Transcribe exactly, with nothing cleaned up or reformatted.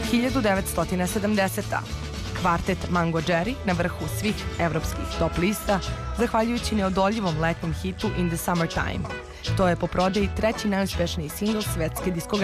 hiljadu devetsto sedamdeseta. Kvartet Mango Jerry na vrhu svih evropskih top lista, zahvaljujući neodoljivom letnjem hitu In the Summertime. To je po prodaji treći najuspešniji singl svetske diskografije.